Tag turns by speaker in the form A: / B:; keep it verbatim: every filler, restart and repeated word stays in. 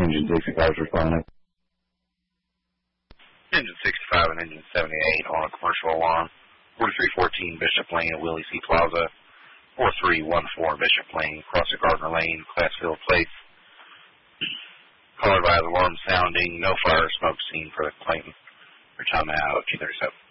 A: engine sixty-five is responding.
B: Engine sixty-five and engine seventy-eight on a commercial alarm. forty-three fourteen Bishop Lane at Willie C. Plaza. four three one four Bishop Lane, across the Gardner Lane, Classfield Place. Caller by alarm sounding, no fire or smoke seen for the Clayton. Your time out, two thirty-seven.